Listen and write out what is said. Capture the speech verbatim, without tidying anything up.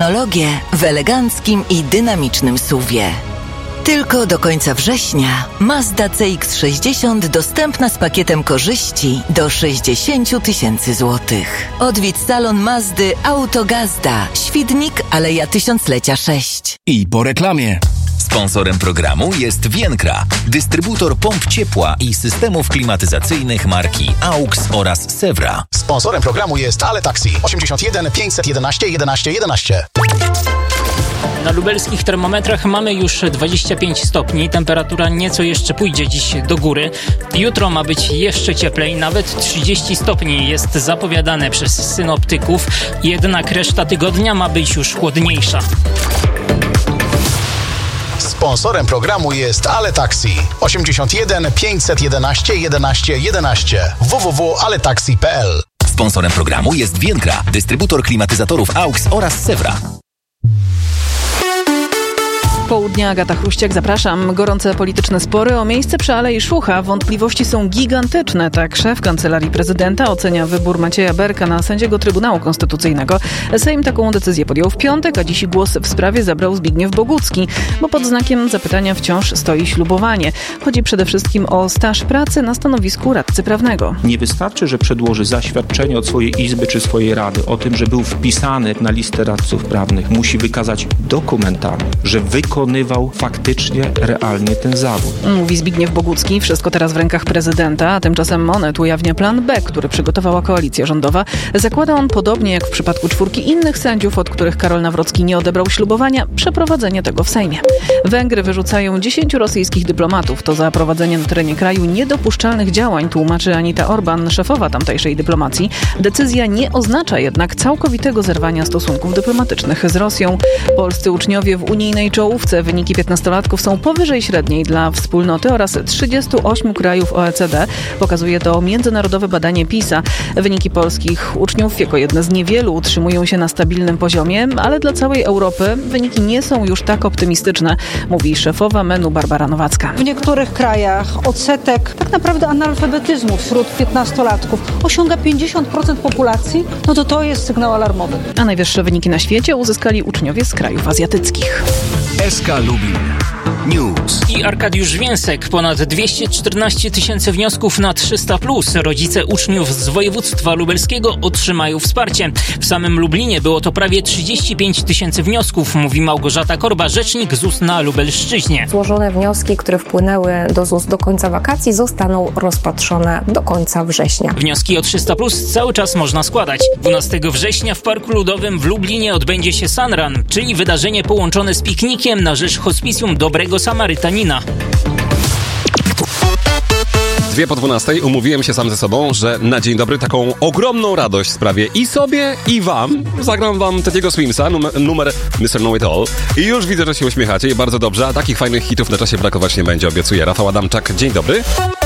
technologię w eleganckim i dynamicznym suwie. Tylko do końca września Mazda C X sześćdziesiąt dostępna z pakietem korzyści do sześćdziesiąt tysięcy złotych. Odwiedź salon Mazdy Autogazda, Świdnik, Aleja Tysiąclecia sześć. I po reklamie. Sponsorem programu jest Vienkra, dystrybutor pomp ciepła i systemów klimatyzacyjnych marki AUX oraz Sewra. Sponsorem programu jest Ale Taxi osiemdziesiąt jeden pięćset jedenaście jedenaście jedenaście. Na lubelskich termometrach mamy już dwadzieścia pięć stopni. Temperatura nieco jeszcze pójdzie dziś do góry. Jutro ma być jeszcze cieplej, nawet trzydzieści stopni jest zapowiadane przez synoptyków. Jednak reszta tygodnia ma być już chłodniejsza. Sponsorem programu jest Ale Taxi osiemdziesiąt jeden pięćset jedenaście jedenaście jedenaście w w w kropka ale taxi kropka p l. Sponsorem programu jest Vienkra, dystrybutor klimatyzatorów AUX oraz Sewra. Południa, Agata Chruściak, zapraszam. Gorące polityczne spory o miejsce przy Alei Szłucha. Wątpliwości są gigantyczne. Tak szef Kancelarii Prezydenta ocenia wybór Macieja Berka na sędziego Trybunału Konstytucyjnego. Sejm taką decyzję podjął w piątek, a dziś głos w sprawie zabrał Zbigniew Bogucki, bo pod znakiem zapytania wciąż stoi ślubowanie. Chodzi przede wszystkim o staż pracy na stanowisku radcy prawnego. Nie wystarczy, że przedłoży zaświadczenie od swojej izby czy swojej rady o tym, że był wpisany na listę radców prawnych. Musi wykazać dokumentami, że wykonywał faktycznie, realnie ten zawód. Mówi Zbigniew Bogucki. Wszystko teraz w rękach prezydenta, a tymczasem Monet ujawnia plan B, który przygotowała koalicja rządowa. Zakłada on, podobnie jak w przypadku czwórki innych sędziów, od których Karol Nawrocki nie odebrał ślubowania, przeprowadzenie tego w Sejmie. Węgry wyrzucają dziesięciu rosyjskich dyplomatów. To za prowadzenie na terenie kraju niedopuszczalnych działań, tłumaczy Anita Orban, szefowa tamtejszej dyplomacji. Decyzja nie oznacza jednak całkowitego zerwania stosunków dyplomatycznych z Rosją. Polscy uczniowie w unijnej czołówce. Wyniki piętnastolatków są powyżej średniej dla wspólnoty oraz trzydziestu ośmiu krajów O E C D. Pokazuje to międzynarodowe badanie PISA. Wyniki polskich uczniów jako jedne z niewielu utrzymują się na stabilnym poziomie, ale dla całej Europy wyniki nie są już tak optymistyczne, mówi szefowa menu Barbara Nowacka. W niektórych krajach odsetek tak naprawdę analfabetyzmu wśród piętnastolatków osiąga pięćdziesiąt procent populacji, no to to jest sygnał alarmowy. A najwyższe wyniki na świecie uzyskali uczniowie z krajów azjatyckich. S K Lubin News. I Arkadiusz Więsek. Ponad dwieście czternaście tysięcy wniosków na trzysta plus. Rodzice uczniów z województwa lubelskiego otrzymają wsparcie. W samym Lublinie było to prawie trzydzieści pięć tysięcy wniosków, mówi Małgorzata Korba, rzecznik Z U S na Lubelszczyźnie. Złożone wnioski, które wpłynęły do Z U S do końca wakacji, zostaną rozpatrzone do końca września. Wnioski o trzysta plus cały czas można składać. dwunastego września w Parku Ludowym w Lublinie odbędzie się Sunrun, czyli wydarzenie połączone z piknikiem na rzecz hospicjum Dobrego Samarytanina. Dwie po dwunastej umówiłem się sam ze sobą, że na dzień dobry taką ogromną radość sprawię i sobie, i wam. Zagram wam Teddy'ego Swimsa, numer, numer mister Know It All. I już widzę, że się uśmiechacie i bardzo dobrze, a takich fajnych hitów na czasie brakować nie będzie, obiecuję. Rafał Adamczak, dzień dobry.